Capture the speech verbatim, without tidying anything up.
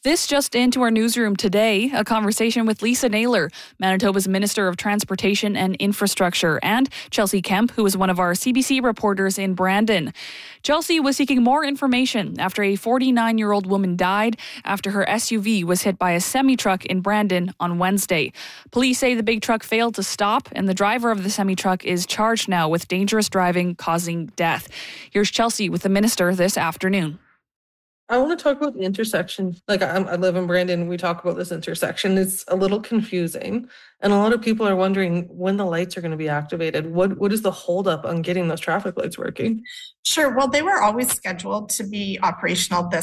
This just into our newsroom today, a conversation with Lisa Naylor, Manitoba's Minister of Transportation and Infrastructure, and Chelsea Kemp, who is one of our C B C reporters in Brandon. Chelsea was seeking more information after a forty-nine-year-old woman died after her S U V was hit by a semi-truck in Brandon on Wednesday. Police say the big truck failed to stop, and the driver of the semi-truck is charged now with dangerous driving causing death. Here's Chelsea with the minister this afternoon. I want to talk about the intersection. Like I, I live in Brandon, we talk about this intersection. It's a little confusing. And a lot of people are wondering when the lights are going to be activated. What What is the holdup on getting those traffic lights working? Sure. Well, they were always scheduled to be operational this